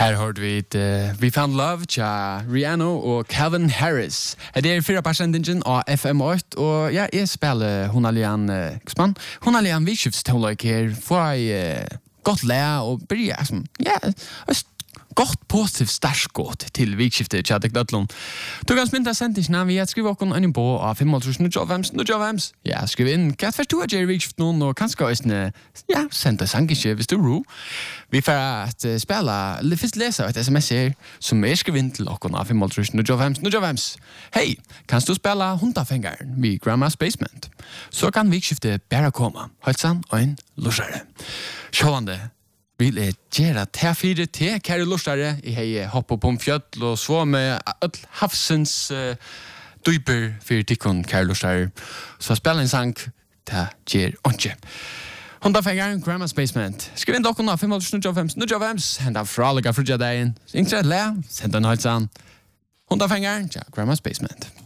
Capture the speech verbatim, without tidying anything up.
Her hørte vi et uh, We Found Love tja Rihanna og Calvin Harris. Det er fyra persendingen av F M åtte, og ja, jeg spiller hun allian uh, Ksman. Hun allian vikskiftstonløyk her, får jeg uh, godt læ og bryr, som, ja, godt positivt startskott til vikskiftet tja Dick Dødlund. Du kan smynda sendingen vi at skrive okken en på av fem tusen nuttjavaems, nuttjavaems. Ja, skriv inn, hva først du er gjør vikskift noen, og kanskje også, ja, senda sangisje hvis du ro. Vi får at uh, spela, eller først lese et sms her, som er skriv inn til okken av fem tusen nuttjavaems, nuttjavaems. Hei, kan du spela hundafengaren vid Grandma's Basement? Så kan vikskiftet bare komme, halsan og en lusare. Sjåvande, vil jeg gjøre til fire til, kære lustare. Jeg har hoppet på en fjøtl og så med all havsens uh, dyper for tikkun, kære lustare. Så spiller en sang til gjør åndsje. Hundafengaren, Grandma's Basement. Skriv inn dokken av fem tusen nuttjavaems, nuttjavaems. Henda fra alle frugja dagen. Ingtred le, send en halsan. Hundafengaren, ja, Grandma's Basement.